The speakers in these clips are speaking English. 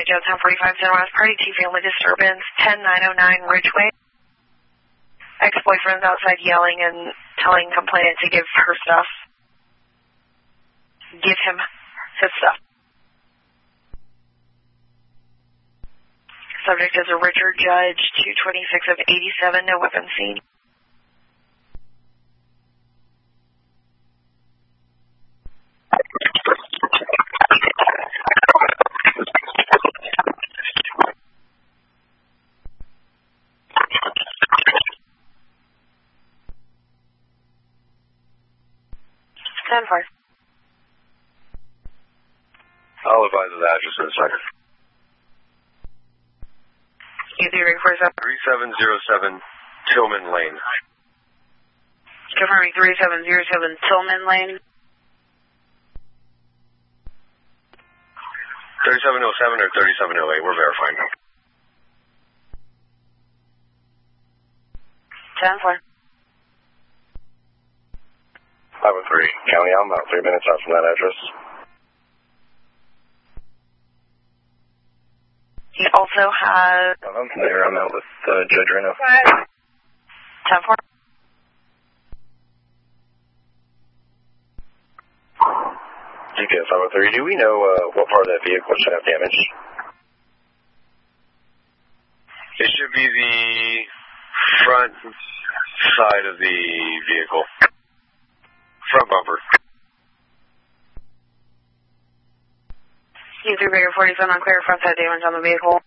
Joe 1045 Center West, Party 2 family disturbance, 10909 Ridgeway. Ex-boyfriend's outside yelling and telling complainant to give her stuff. Give him his stuff. Subject is a Richard Judge, 226 of 87, no weapon seen. I'll advise of the address in a second. Easy ring for 3707 Tillman Lane. Confirming 3707 Tillman Lane. 3707 or 3708, we're verifying now. 10-4. 503, County, I'm about 3 minutes out from that address. He also has... I'm there, I'm out with Judge Reno. 10-4. GPS 503, do we know what part of that vehicle should have damage? It should be the front side of the vehicle. Front bumper. User Rigger 47 on clear, front side damage on the vehicle.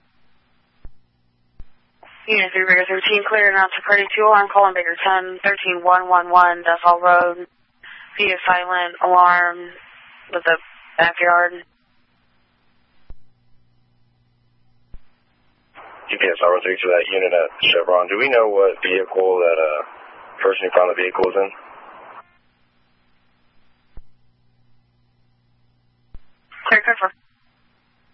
Unit 3 Rigger 13 clear, announced to Party 2 alarm, calling Baker 10, 13111, Death Hall Road. Via silent alarm with the backyard. GPS 503 to that unit at Chevron. Do we know what vehicle that person who found the vehicle was in?